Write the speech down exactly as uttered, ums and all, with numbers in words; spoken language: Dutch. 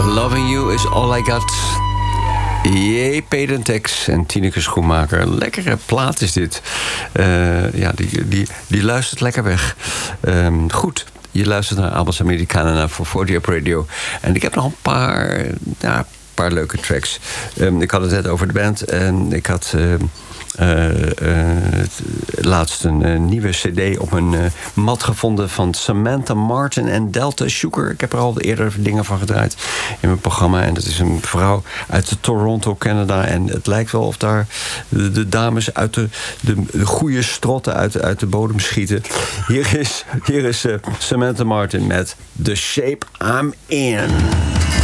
Loving You is all I got. Jee, Pedentex en Tineke Schoenmaker. Lekkere plaat is dit. Uh, ja, die, die, die luistert lekker weg. Um, goed, je luistert naar Albans Americana naar voor forty Up Radio. En ik heb nog een paar, ja, een paar leuke tracks. Um, ik had het net over de band en ik had... Uh, Uh, uh, laatst een uh, nieuwe cd op mijn uh, mat gevonden van Samantha Martin en Delta Sugar. Ik heb er al eerder dingen van gedraaid in mijn programma. En dat is een vrouw uit Toronto, Canada. En het lijkt wel of daar de, de dames uit de, de, de goede strotten uit, uit de bodem schieten. Hier is, hier is uh, Samantha Martin met The Shape I'm In.